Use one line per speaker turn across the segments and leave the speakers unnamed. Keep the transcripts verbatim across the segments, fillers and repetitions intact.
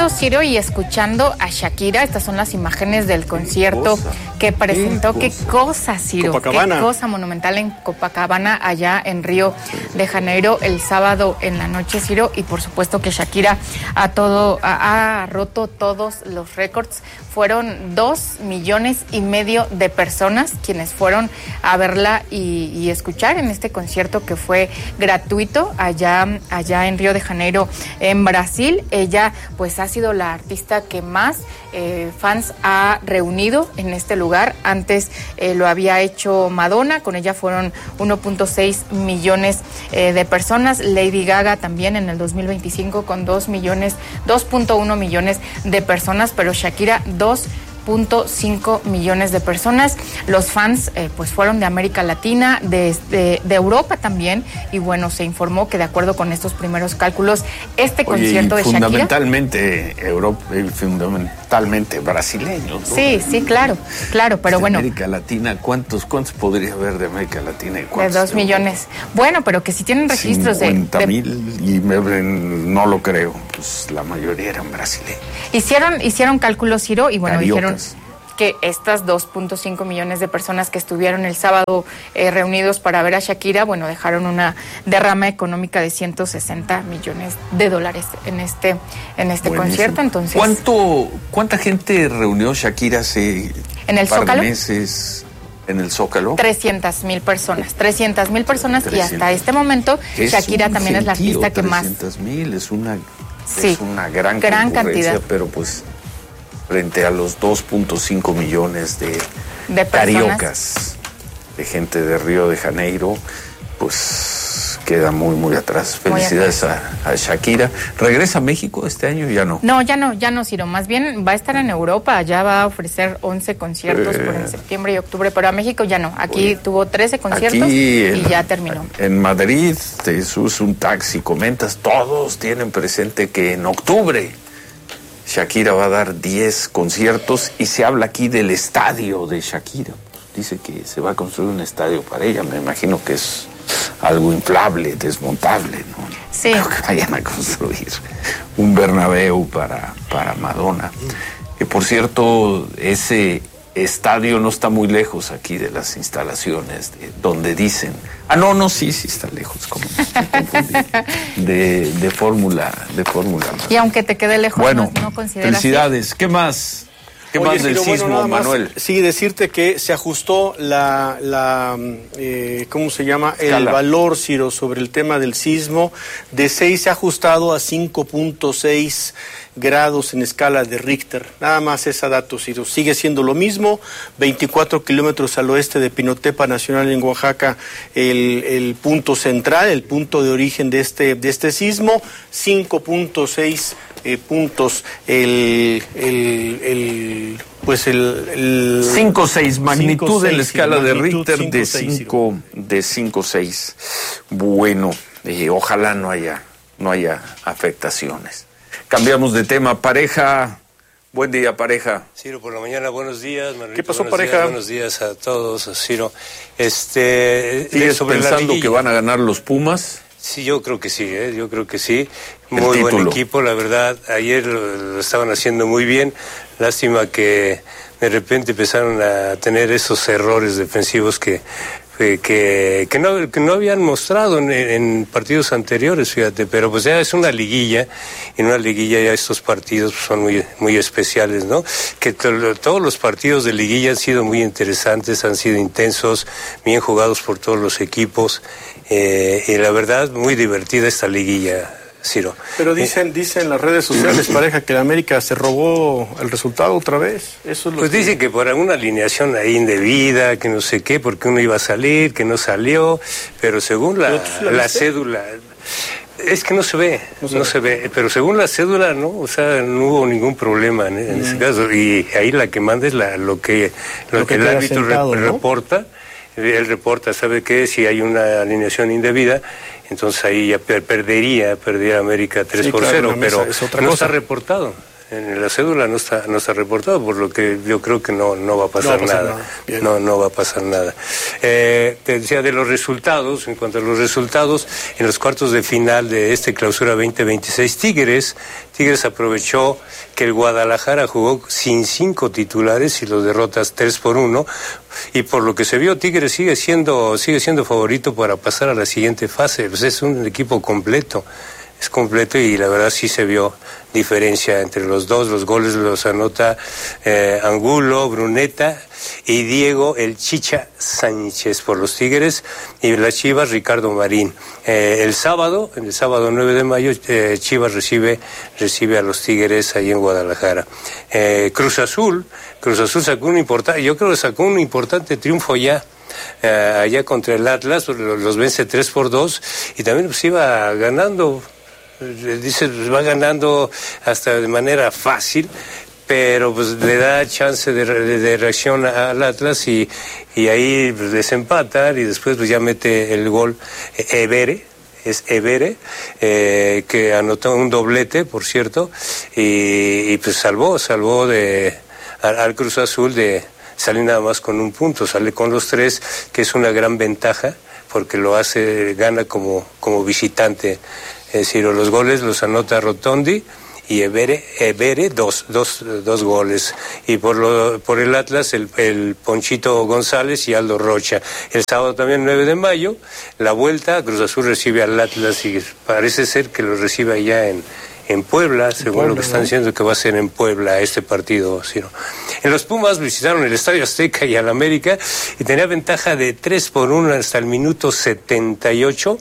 viendo, Ciro, y escuchando a Shakira. Estas son las imágenes del concierto que presentó. Qué cosa, qué cosa Ciro. Copacabana. Qué cosa monumental en Copacabana, allá en Río de Janeiro, el sábado en la noche, Ciro. Y por supuesto que Shakira ha, todo, ha, ha roto todos los récords. Fueron dos millones y medio de personas quienes fueron a verla y, y escuchar en este concierto que fue gratuito allá, allá en Río de Janeiro, en Brasil. Ella pues ha sido la artista que más eh, fans ha reunido en este lugar. Antes eh, lo había hecho Madonna, con ella fueron uno punto seis millones eh, de personas. Lady Gaga también en el dos mil veinticinco con dos millones, dos punto uno millones de personas, pero Shakira dos punto cinco millones de personas. Los fans eh, pues fueron de América Latina, de, de, de Europa también, y bueno, se informó que de acuerdo con estos primeros cálculos, este Oye, concierto de
fundamentalmente Shakira... Europa, fundamentalmente brasileños, ¿no?
Sí, sí, claro, claro, pero
de
bueno...
América Latina, ¿cuántos, cuántos podría haber de América Latina? Y
de dos millones. Bueno, pero que si tienen registros de...
cincuenta mil, y me, no lo creo, pues la mayoría eran brasileños.
Hicieron, hicieron cálculos, Ciro, y bueno,
Cariocas.
dijeron que estas dos punto cinco millones de personas que estuvieron el sábado eh, reunidos para ver a Shakira, bueno, dejaron una derrama económica de ciento sesenta millones de dólares en este en este Buenísimo. concierto. Entonces,
¿Cuánto, ¿Cuánta gente reunió Shakira hace
en el
par
Zócalo?
de meses en el Zócalo?
trescientas mil personas, trescientas mil personas trescientas. Y hasta este momento Shakira también gentío, es la artista que más...
trescientas mil es una,
sí,
es una gran,
gran cantidad,
pero pues frente a los dos punto cinco millones de,
de
cariocas, de gente de Río de Janeiro, pues queda muy, muy atrás. Felicidades muy atrás. A, a Shakira. ¿Regresa a México este año? Ya no.
No, ya no, ya no, Ciro. Más bien va a estar en Europa, ya va a ofrecer once conciertos eh, por en septiembre y octubre, pero a México ya no. Aquí oye, tuvo trece conciertos y en, ya terminó.
En Madrid, te subes un taxi, comentas, todos tienen presente que en octubre Shakira va a dar diez conciertos y se habla aquí del estadio de Shakira. Dice que se va a construir un estadio para ella. Me imagino que es algo inflable, desmontable, ¿no?
Sí.
Creo que vayan a construir un Bernabéu para, para Madonna. Que por cierto, ese estadio no está muy lejos aquí de las instalaciones de, donde dicen... Ah, no, no, sí, sí está lejos, como de, de Fórmula de Fórmula.
Y aunque te quede lejos,
bueno,
no, no consideras...
Felicidades. ¿Qué más? ¿Qué
Oye,
más del
Ciro,
sismo,
bueno,
Manuel?
Más, sí, decirte que se ajustó la, la eh, ¿cómo se llama? El Escala. valor, Ciro, sobre el tema del sismo. De seis se ha ajustado a cinco punto seis grados en escala de Richter. Nada más ese dato, Ciro. Sigue siendo lo mismo. veinticuatro kilómetros al oeste de Pinotepa Nacional en Oaxaca, el, el punto central, el punto de origen de este, de este sismo. cinco punto seis Eh, puntos el, el, el pues el, el
cinco seis magnitud cinco, seis, en la escala sí, de Richter cinco, de cinco de cinco seis. Bueno, eh, ojalá no haya no haya afectaciones. Cambiamos de tema. Pareja, buen día, pareja.
Ciro, por la mañana, buenos días, Manuelito.
¿Qué pasó,
buenos
pareja?
Días, buenos días a todos, a Ciro. Este,
¿Sigues sobre pensando que van a ganar los Pumas?
Sí, yo creo que sí, ¿eh? yo creo que sí. Muy buen equipo, la verdad. Ayer lo, lo estaban haciendo muy bien. Lástima que de repente empezaron a tener esos errores defensivos que que, que, no, que no habían mostrado en, en partidos anteriores, fíjate. Pero pues ya es una liguilla, y en una liguilla ya estos partidos son muy, muy especiales, ¿no? Que to, todos los partidos de liguilla han sido muy interesantes, han sido intensos, bien jugados por todos los equipos. Eh, y la verdad, muy divertida esta liguilla, Ciro.
Pero dicen, eh, dicen las redes sociales, pareja, que la América se robó el resultado otra vez. Eso es lo
pues
que...
dicen que por alguna alineación ahí indebida, que no sé qué, porque uno iba a salir, que no salió, pero según la, la, la cédula... Es que no se ve, no se, no se ve, pero según la cédula, ¿no? O sea, no hubo ningún problema en, en mm. ese caso. Y ahí la que manda es la, lo que, lo lo que, que el árbitro sentado, re, ¿no? reporta. Él reporta, ¿sabe qué? Si hay una alineación indebida, entonces ahí ya per perdería, perdería América tres por cero, pero no cosa. está reportado. En la cédula no está no está reportado, por lo que yo creo que no no va a pasar, no va a pasar nada, nada. no no va a pasar nada. Eh, te decía de los resultados. En cuanto a los resultados, en los cuartos de final de este Clausura veinte veintiséis, Tigres Tigres aprovechó que el Guadalajara jugó sin cinco titulares y los derrotas tres por uno, y por lo que se vio, Tigres sigue siendo sigue siendo favorito para pasar a la siguiente fase. Pues es un equipo completo. Es completo y la verdad sí se vio diferencia entre los dos. Los goles los anota eh, Angulo, Bruneta y Diego el Chicha Sánchez por los Tigres, y las Chivas Ricardo Marín. Eh, el sábado, el sábado nueve de mayo, eh, Chivas recibe recibe a los Tigres ahí en Guadalajara. Eh, Cruz Azul, Cruz Azul sacó un importante, yo creo que sacó un importante triunfo ya. Uh, allá contra el Atlas, los vence tres por dos, y también pues iba ganando. Dice, va ganando hasta de manera fácil, pero pues le da chance de, de, de reacción al Atlas, y, y ahí pues, desempatan, y después pues ya mete el gol Evere, es Evere, eh, que anotó un doblete, por cierto, y, y pues salvó, salvó de, al, al Cruz Azul de salir nada más con un punto, sale con los tres, que es una gran ventaja, porque lo hace, gana como, como visitante. Es decir, los goles los anota Rotondi y Evere, Evere dos, dos, dos goles. Y por lo, por el Atlas, el, el Ponchito González y Aldo Rocha. El sábado también, nueve de mayo, la vuelta, Cruz Azul recibe al Atlas y parece ser que lo recibe allá en, en Puebla, según Puebla, lo que están ¿no? diciendo que va a ser en Puebla este partido, Ciro. En los Pumas visitaron el Estadio Azteca y al América y tenía ventaja de tres por uno hasta el minuto setenta y ocho.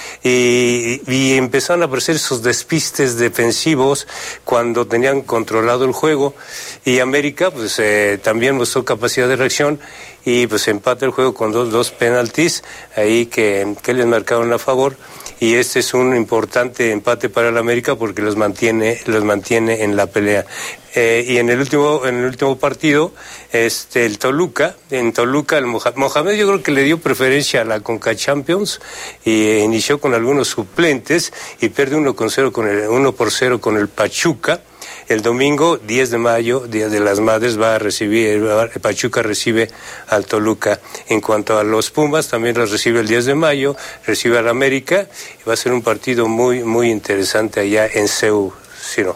Y, y empezaron a aparecer esos despistes defensivos cuando tenían controlado el juego, y América pues eh, también mostró capacidad de reacción y pues empata el juego con dos, dos penaltis ahí que, que les marcaron a favor, y este es un importante empate para el América porque los mantiene los mantiene en la pelea. Eh, y en el último en el último partido, este el Toluca, en Toluca el Mohamed, Mohamed yo creo que le dio preferencia a la Conca Champions y eh, inició con algunos suplentes y pierde uno con cero con el uno por cero con el Pachuca. El domingo, diez de mayo, Día de las Madres, va a recibir, el Pachuca recibe al Toluca. En cuanto a los Pumas, también los recibe el diez de mayo, recibe al América, y va a ser un partido muy, muy interesante allá en Seúl, Ciro.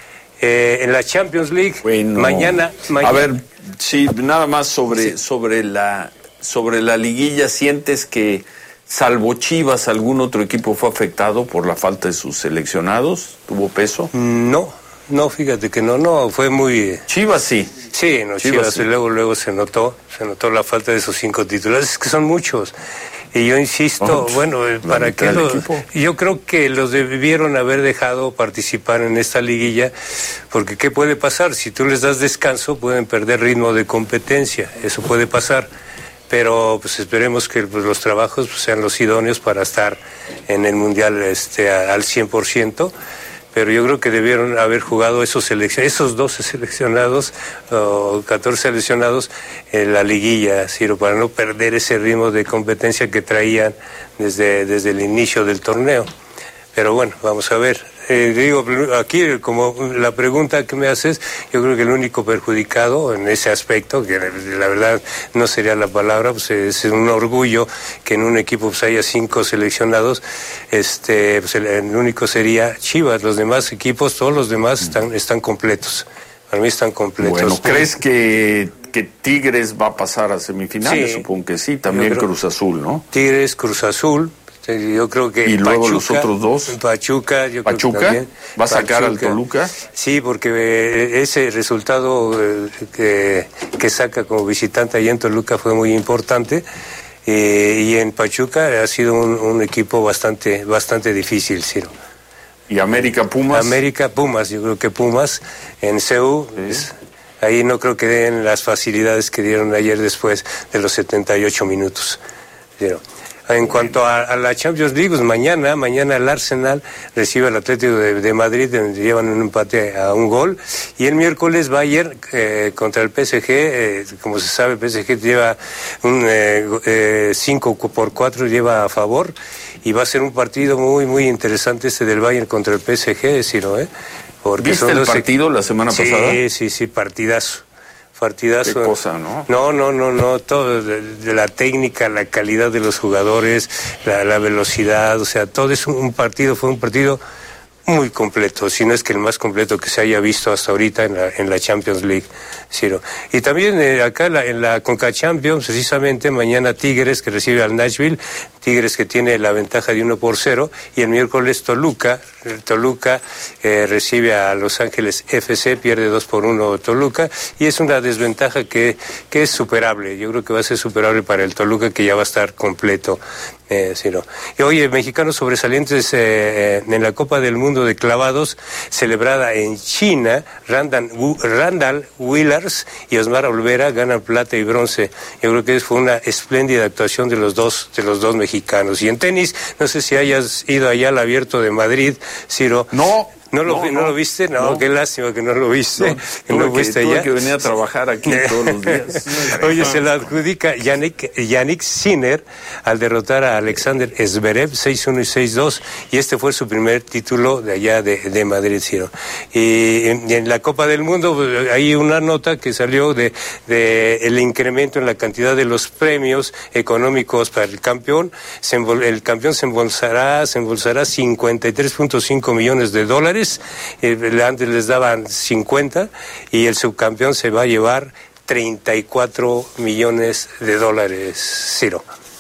Eh, en la Champions League, bueno, mañana, mañana...
A ver, sí, nada más sobre, sí. sobre, la, sobre la liguilla, ¿sientes que, salvo Chivas, algún otro equipo fue afectado por la falta de sus seleccionados? ¿Tuvo peso?
No. No, fíjate que no, no, fue muy...
Chivas sí.
Sí, no, Chivas, Chivas sí. luego, luego se notó, se notó la falta de esos cinco titulares, es que son muchos. Y yo insisto, oh, bueno, ¿para qué los...? Yo creo que los debieron haber dejado participar en esta liguilla, porque ¿qué puede pasar? Si tú les das descanso, pueden perder ritmo de competencia, eso puede pasar. Pero pues esperemos que pues, los trabajos pues, sean los idóneos para estar en el Mundial este, al cien por ciento. Pero yo creo que debieron haber jugado esos seleccion- esos doce seleccionados o catorce seleccionados en la liguilla, Ciro, para no perder ese ritmo de competencia que traían desde, desde el inicio del torneo. Pero bueno, vamos a ver. Eh, digo, aquí como la pregunta que me haces, yo creo que el único perjudicado en ese aspecto, que la verdad no sería la palabra, pues es un orgullo que en un equipo pues haya cinco seleccionados, este, pues el, el único sería Chivas. Los demás equipos, todos los demás están, están completos. Para mí están completos.
Bueno, ¿crees que, que Tigres va a pasar a semifinales? Sí, supongo que sí, también Cruz Azul, ¿no?
Tigres, Cruz Azul. Yo creo que
y luego Pachuca, los otros dos.
Pachuca, yo
Pachuca
creo que también.
¿Va a sacar Pachuca. Al Toluca?
Sí, porque ese resultado que, que saca como visitante allá en Toluca fue muy importante. Eh, y en Pachuca ha sido un, un equipo bastante, bastante difícil, Ciro.
¿Y América Pumas?
América Pumas, yo creo que Pumas en Seúl. Sí. Es, ahí no creo que den las facilidades que dieron ayer después de los setenta y ocho minutos. Ciro. En cuanto a, a la Champions League, pues mañana, mañana el Arsenal recibe al Atlético de, de Madrid, donde llevan un empate a un gol, y el miércoles Bayern eh, contra el P S G, eh, como se sabe, el P S G lleva un eh, eh, cinco por cuatro lleva a favor, y va a ser un partido muy, muy interesante este del Bayern contra el P S G, decirlo, ¿eh?
Porque ¿viste son el partido e... la semana
sí,
pasada?
Sí, sí, sí, partidazo. Partidazo.
Qué cosa, ¿no?
No, no, no, no, todo, de, de la técnica, la calidad de los jugadores, la, la velocidad, o sea, todo es un, un partido, fue un partido muy completo, si no es que el más completo que se haya visto hasta ahorita en la, en la Champions League, Ciro. Y también eh, acá la, en la Conca Champions, precisamente mañana Tigres que recibe al Nashville, Tigres que tiene la ventaja de uno por cero, y el miércoles Toluca, el Toluca eh, recibe a Los Ángeles F C, pierde dos por uno Toluca, y es una desventaja que, que es superable, yo creo que va a ser superable para el Toluca, que ya va a estar completo. Eh, Ciro. Y oye, mexicanos sobresalientes eh, en la Copa del Mundo de clavados celebrada en China, Randall, Randall Willers y Osmar Olvera ganan plata y bronce. Yo creo que fue una espléndida actuación de los dos de los dos mexicanos. Y en tenis, no sé si hayas ido allá al Abierto de Madrid, Ciro.
No.
¿No lo, no, no lo viste? No, no, qué lástima que no lo viste. No, que no fuiste allá.
Tuve que venir a trabajar aquí todos los días.
Oye, se la adjudica Yannick, Yannick Sinner al derrotar a Alexander Zverev seis uno y seis dos, y este fue su primer título de allá de, de Madrid, Ciro. Y en, y en la Copa del Mundo hay una nota que salió de, de el incremento en la cantidad de los premios económicos para el campeón. Se envol, el campeón se embolsará, se embolsará cincuenta y tres punto cinco millones de dólares. Antes les daban cincuenta y el subcampeón se va a llevar treinta y cuatro millones de dólares, Ciro.